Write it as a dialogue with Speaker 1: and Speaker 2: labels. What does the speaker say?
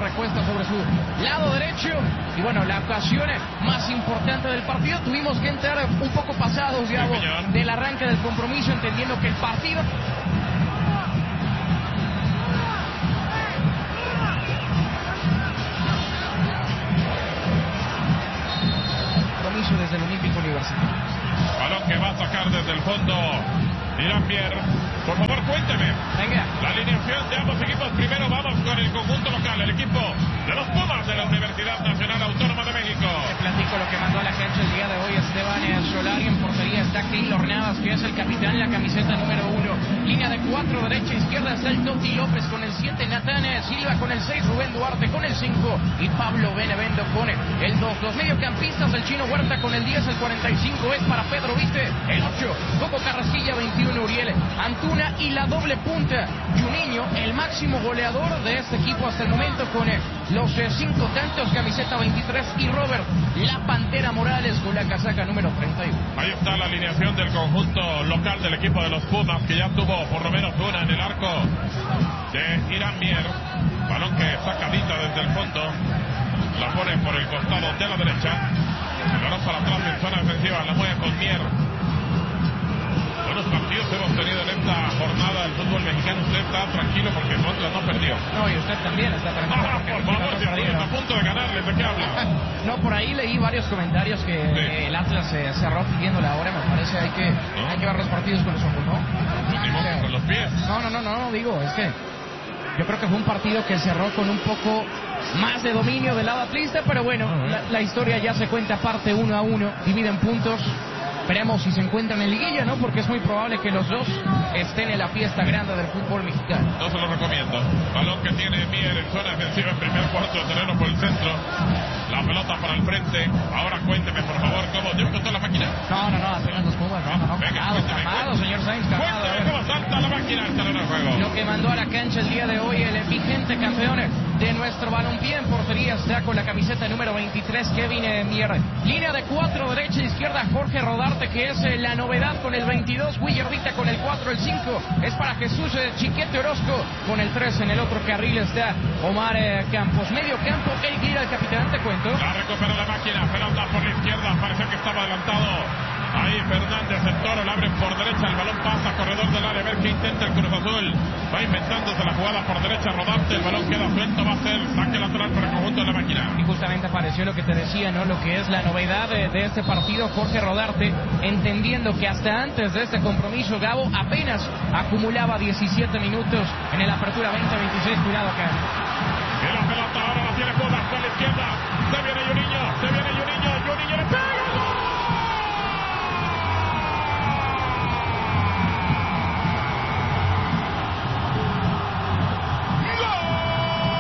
Speaker 1: recuesta sobre su lado derecho. Y bueno, la ocasión más importante del partido, tuvimos que entrar un poco pasados, Gabo, del arranque del compromiso, entendiendo que el partido... desde el Olímpico Universitario.
Speaker 2: Balón que va a sacar desde el fondo Irán Mier. Por favor, cuénteme.
Speaker 1: Venga.
Speaker 2: La alineación de ambos equipos. Primero vamos con el conjunto local, el equipo de los Pumas de la Universidad Nacional Autónoma de México.
Speaker 1: Te platico lo que mandó a la cancha el día de hoy Esteban Solari. En portería está Keylor Navas, que es el capitán, la camiseta número 1. Línea de 4, derecha, izquierda está el Toti López con el 7, Natán Silva con el 6, Rubén Duarte con el 5 y Pablo Benevendo con el 2. Los mediocampistas, el Chino Huerta con el 10, el 45 es para Pedro Vite, el 8, Coco Carrasquilla, 21, Uriel Antuna y la doble punta, Juninho, el máximo goleador de este equipo hasta el momento con los 5 tantos, camiseta 23 y Robert, la Pantera Morales con la casaca número 31.
Speaker 2: Ahí está la alineación del conjunto local del equipo de los Pumas, que ya tuvo por lo menos una en el arco de Irán Mier. Balón que sacadita desde el fondo, la pone por el costado de la derecha, el balón para atrás en zona defensiva, la mueve con Mier. Buenos partidos hemos tenido en esta jornada del fútbol mexicano. Usted está tranquilo porque el Atlas no perdió.
Speaker 1: No, y usted también está tranquilo.
Speaker 2: Por favor, si está a punto de ganarle, ¿de qué habla?
Speaker 1: No, por ahí leí varios comentarios que el Atlas se cerró pidiendo la hora. Me parece hay que ver los partidos con los ojos, ¿no?
Speaker 2: Con los pies.
Speaker 1: No, digo, es que yo creo que fue un partido que cerró con un poco más de dominio del lado atlista, pero bueno, la historia ya se cuenta parte 1-1, dividen puntos. Veremos si se encuentran en liguilla, ¿no? Porque es muy probable que los dos estén en la fiesta grande del fútbol mexicano.
Speaker 2: No se lo recomiendo. Balón que tiene Mier en zona defensiva en primer cuarto de terreno por el centro. La pelota para el frente. Ahora cuénteme, por favor, ¿cómo dio con toda la máquina?
Speaker 1: No, apenas los Pumas. No. Calmado, señor Sainz, calmado.
Speaker 2: Cuénteme cómo salta la máquina al terreno de juego.
Speaker 1: Lo que mandó a la cancha el día de hoy el vigente campeón de nuestro balompié en portería está con la camiseta número 23, Kevin Mier. Línea de 4, derecha e izquierda, Jorge Rodarte, que es la novedad con el 22, Willardita con el 4, el 5 es para Jesús Chiquete Orozco, con el 3 en el otro carril está Omar Campos. Medio campo, Eric Lira, el capitán, te cuento.
Speaker 2: La recupera la máquina, pelota por la izquierda, parece que estaba adelantado. Ahí Fernández, el Toro, la abre por derecha, el balón pasa, corredor del área, a ver qué intenta el Cruz Azul. Va inventándose la jugada por derecha, Rodarte, el balón queda suelto, va a ser saque lateral para el conjunto de la máquina.
Speaker 1: Y justamente apareció lo que te decía, ¿no? Lo que es la novedad de este partido, Jorge Rodarte, entendiendo que hasta antes de este compromiso, Gabo apenas acumulaba 17 minutos en el Apertura 2026, cuidado acá.
Speaker 2: Y la pelota ahora